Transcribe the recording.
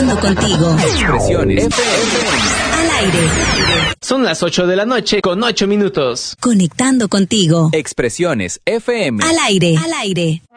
Conectando contigo. Expresiones FM. Al aire. Son las 8 de la noche con 8 minutos. Conectando contigo. Expresiones FM. Al aire.